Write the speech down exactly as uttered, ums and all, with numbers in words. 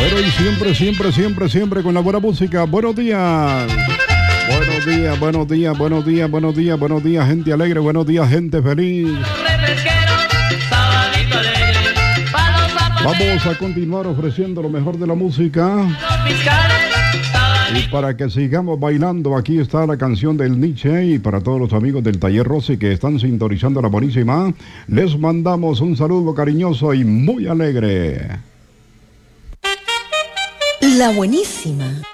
Pero y siempre, siempre, siempre, siempre con la buena música. Buenos días. Buenos días, buenos días, buenos días, buenos días, buenos días, gente alegre, buenos días, gente feliz. Vamos a continuar ofreciendo lo mejor de la música. Y para que sigamos bailando, aquí está la canción del Nietzsche. Y para todos los amigos del Taller Rossi que están sintonizando la buenísima, les mandamos un saludo cariñoso y muy alegre. La buenísima.